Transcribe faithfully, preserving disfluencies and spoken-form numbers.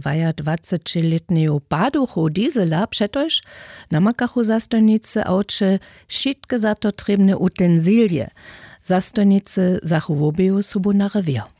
waja dwadziećletnego paduchu diesela, przetoż namakachu zastojnicy aucze wszystkie za to trebne utensylje. Zastojnicy zachowują sobu na rewier.